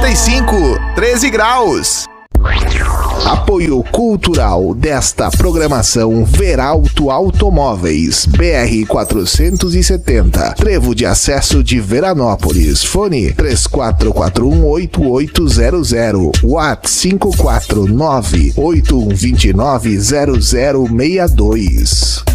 95, 13 graus. Apoio cultural desta programação Veralto Automóveis, BR 470, Trevo de Acesso de Veranópolis, fone 34418800, WhatsApp 549-8129-0062.